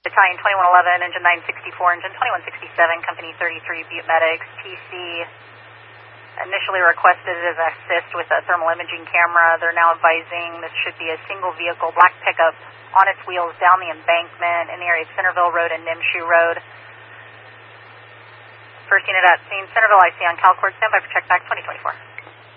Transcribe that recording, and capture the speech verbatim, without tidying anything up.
Battalion twenty-one eleven, Engine nine sixty-four, Engine twenty-one sixty-seven, Company thirty-three, Butte Medics, T C. Initially requested as assist with a thermal imaging camera. They're now advising this should be a single vehicle black pickup on its wheels down the embankment in the area of Centerville Road and Nimshoe Road. First unit at scene, Centerville, I C on CalCord, standby for check back twenty twenty-four.